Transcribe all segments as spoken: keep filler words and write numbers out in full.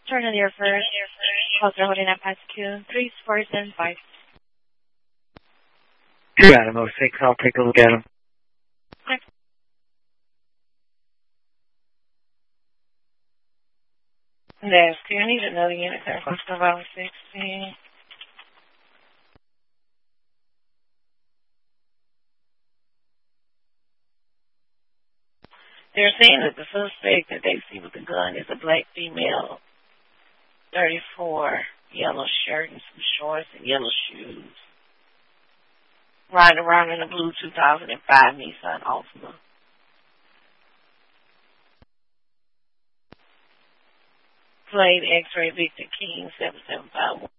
Turn on your first. Hotel holding at past two, three, four, seven, five. You got him, oh six. I'll take a look at him. Okay. That's two. I need another unit there. Let's go about sixteen. They're saying that the suspect that they see with the gun is a black female, thirty-four, yellow shirt and some shorts and yellow shoes. Riding around in a blue two thousand five Nissan Altima. Plate X-ray Victor King seven seven five one.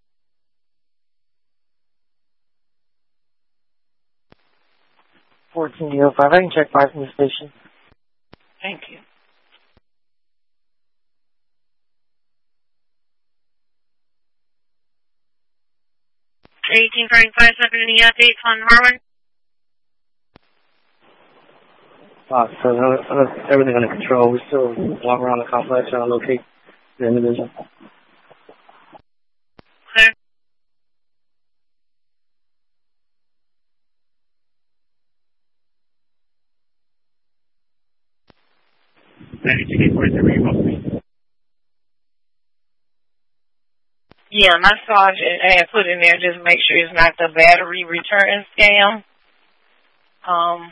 fourteen oh five. I can check five from the station. Thank you. eighteen thirty-five, second any updates on Harlan? Uh, so uh, everything under control. We still walk around the complex trying to locate the individual. Clear. ninety-two forty-three, where you supposed to be? Yeah, my sergeant I had put in there just make sure it's not the battery return scam. Um,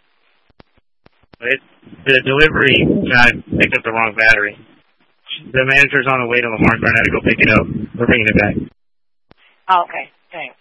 It, the delivery guy picked up the wrong battery. The manager's on the way to Lamar Garnett to go pick it up. We're bringing it back. okay, thanks.